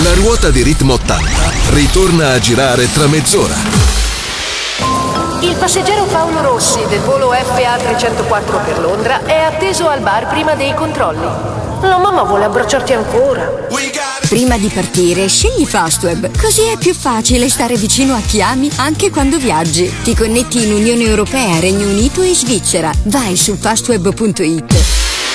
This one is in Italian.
La ruota di Ritmo 80 ritorna a girare tra mezz'ora. Il passeggero Paolo Rossi del volo FA 304 per Londra è atteso al bar prima dei controlli. La mamma vuole abbracciarti ancora. Prima di partire, scegli Fastweb, così è più facile stare vicino a chi ami anche quando viaggi. Ti connetti in Unione Europea, Regno Unito e Svizzera. Vai su fastweb.it.